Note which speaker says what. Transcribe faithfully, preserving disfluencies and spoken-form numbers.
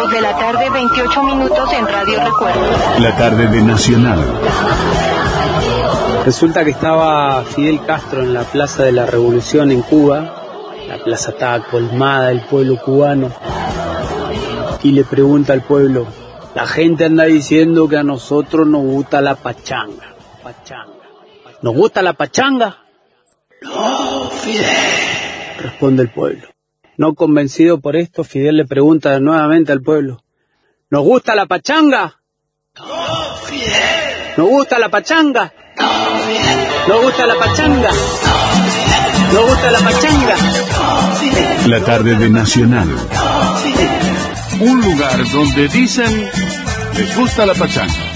Speaker 1: dos de la tarde, veintiocho minutos en Radio Recuerdo.
Speaker 2: La tarde de Nacional.
Speaker 3: Resulta que estaba Fidel Castro en la Plaza de la Revolución en Cuba. La plaza estaba colmada del pueblo cubano. Y le pregunta al pueblo: la gente anda diciendo que a nosotros nos gusta la pachanga. Pachanga. ¿Nos gusta la pachanga? No, Fidel, responde el pueblo. No convencido por esto, Fidel le pregunta nuevamente al pueblo: ¿nos gusta la pachanga? No, Fidel. ¿Nos gusta la pachanga? No, Fidel. ¿Nos gusta la pachanga? No, Fidel. ¿Nos gusta la pachanga? No, Fidel.
Speaker 2: La tarde de Nacional.
Speaker 3: No, Fidel.
Speaker 2: Un lugar donde dicen les gusta la pachanga.